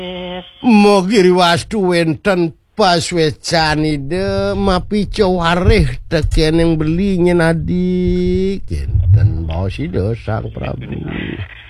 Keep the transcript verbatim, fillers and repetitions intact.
Mogiri wastu wenten pas wecani de mapi cawareh teken yang belinya nadi kenten bawa si sang Prabu.